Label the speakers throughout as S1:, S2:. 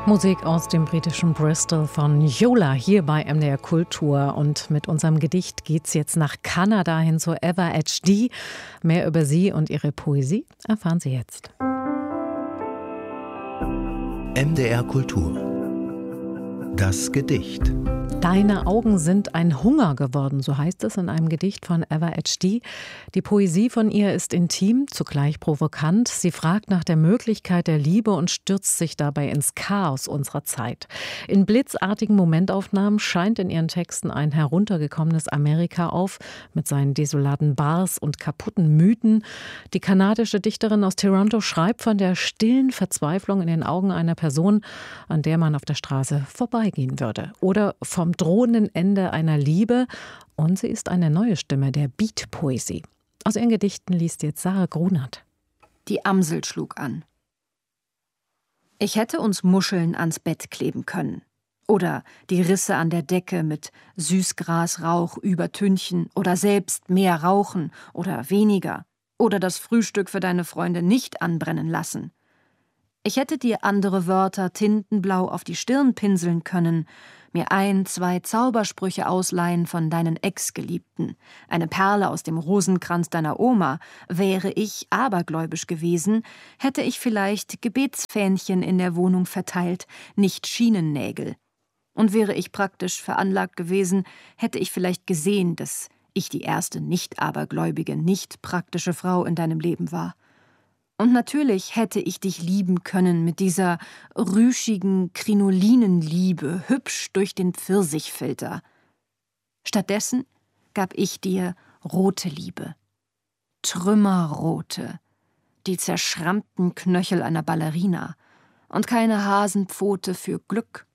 S1: Musik aus dem britischen Bristol von Yola hier bei MDR Kultur. Und mit unserem Gedicht geht's jetzt nach Kanada hin zu Eva HD. Mehr über sie und ihre Poesie erfahren Sie jetzt.
S2: MDR Kultur. Das Gedicht.
S1: Deine Augen sind ein Hunger geworden, so heißt es in einem Gedicht von Eva HD. Die Poesie von ihr ist intim, zugleich provokant. Sie fragt nach der Möglichkeit der Liebe und stürzt sich dabei ins Chaos unserer Zeit. In blitzartigen Momentaufnahmen scheint in ihren Texten ein heruntergekommenes Amerika auf, mit seinen desolaten Bars und kaputten Mythen. Die kanadische Dichterin aus Toronto schreibt von der stillen Verzweiflung in den Augen einer Person, an der man auf der Straße vorbeigehen würde. Oder vom drohenden Ende einer Liebe. Und sie ist eine neue Stimme der Beat-Poesie. Aus ihren Gedichten liest jetzt Sarah Grunert.
S3: Die Amsel schlug an. Ich hätte uns Muscheln ans Bett kleben können. Oder die Risse an der Decke mit Süßgrasrauch übertünchen. Oder selbst mehr rauchen oder weniger. Oder das Frühstück für deine Freunde nicht anbrennen lassen. Ich hätte dir andere Wörter tintenblau auf die Stirn pinseln können, mir 1, 2 Zaubersprüche ausleihen von deinen Ex-Geliebten, eine Perle aus dem Rosenkranz deiner Oma. Wäre ich abergläubisch gewesen, hätte ich vielleicht Gebetsfähnchen in der Wohnung verteilt, nicht Schienennägel. Und wäre ich praktisch veranlagt gewesen, hätte ich vielleicht gesehen, dass ich die erste nicht-abergläubige, nicht praktische Frau in deinem Leben war. Und natürlich hätte ich dich lieben können mit dieser rüschigen Krinolinenliebe, hübsch durch den Pfirsichfilter. Stattdessen gab ich dir rote Liebe. Trümmerrote, die zerschrammten Knöchel einer Ballerina und keine Hasenpfote für Glück.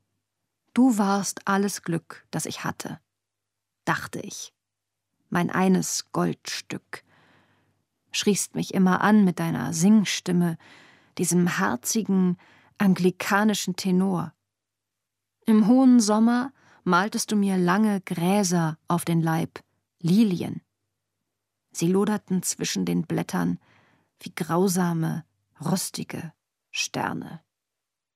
S3: Du warst alles Glück, das ich hatte, dachte ich. Mein eines Goldstück. Schriest mich immer an mit deiner Singstimme, diesem herzigen, anglikanischen Tenor. Im hohen Sommer maltest du mir lange Gräser auf den Leib, Lilien. Sie loderten zwischen den Blättern wie grausame, rostige Sterne.